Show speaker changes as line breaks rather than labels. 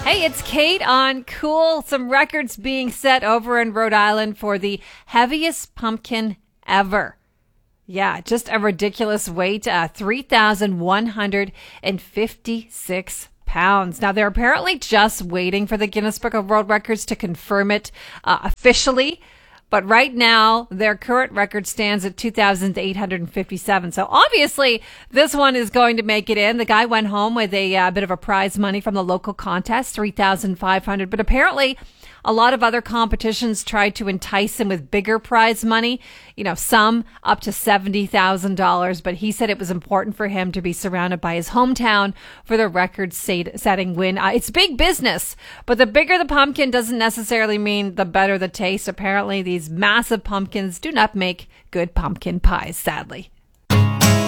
Hey, it's Kate on Cool. Some records being set over in Rhode Island for the heaviest pumpkin ever. Yeah, just a ridiculous weight, 3,156 pounds. Now, they're apparently just waiting for the Guinness Book of World Records to confirm it officially. But right now, their current record stands at 2,857. So obviously, this one is going to make it in. The guy went home with a bit of a prize money from the local contest, 3,500. But apparently, a lot of other competitions tried to entice him with bigger prize money, some up to $70,000. But he said it was important for him to be surrounded by his hometown for the record-setting win. It's big business, but the bigger the pumpkin doesn't necessarily mean the better the taste. Apparently, these massive pumpkins do not make good pumpkin pies, sadly.